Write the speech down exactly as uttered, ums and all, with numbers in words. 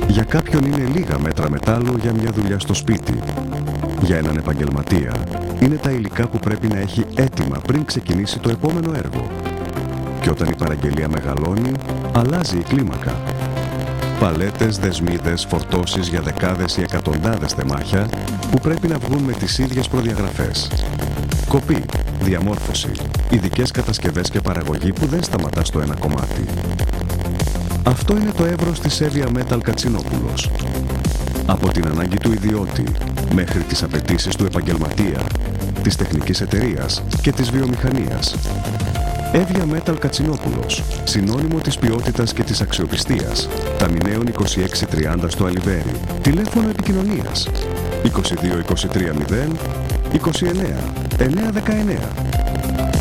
Για κάποιον είναι λίγα μέτρα μετάλλου για μια δουλειά στο σπίτι. Για έναν επαγγελματία είναι τα υλικά που πρέπει να έχει έτοιμα πριν ξεκινήσει το επόμενο έργο. Και όταν η παραγγελία μεγαλώνει, αλλάζει η κλίμακα. Παλέτες, δεσμίδες, φορτώσεις για δεκάδες ή εκατοντάδες τεμάχια που πρέπει να βγουν με τις ίδιες προδιαγραφές. Κοπή, διαμόρφωση, ειδικές κατασκευές και παραγωγή που δεν σταματά στο ένα κομμάτι. Αυτό είναι το εύρος της Evia Metal Κατσινόπουλος. Από την ανάγκη του ιδιώτη μέχρι τις απαιτήσεις του επαγγελματία, της τεχνικής εταιρείας και της βιομηχανίας. Evia Metal Κατσινόπουλος, συνώνυμο της ποιότητας και της αξιοπιστίας. Ταμιναίων είκοσι έξι τριάντα στο Αλιβέρι. Τηλέφωνο επικοινωνίας είκοσι δύο είκοσι τρία μηδέν είκοσι εννέα εννιακόσια δεκαεννέα.